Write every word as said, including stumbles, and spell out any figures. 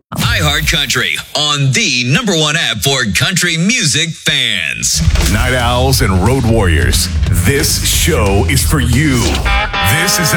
iHeart Country on the number one app for country music fans. Night Owls and Road Warriors, this show is for you. This is